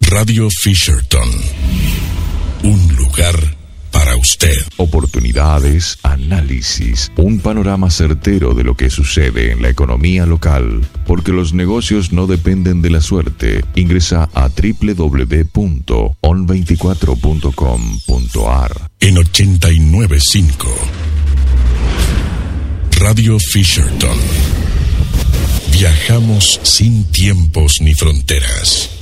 Radio Fisherton. Un lugar para usted. Oportunidades, análisis, un panorama certero de lo que sucede en la economía local, porque los negocios no dependen de la suerte. Ingresa a www.on24.com.ar. En 89.5 Radio Fisherton. Viajamos sin tiempos ni fronteras.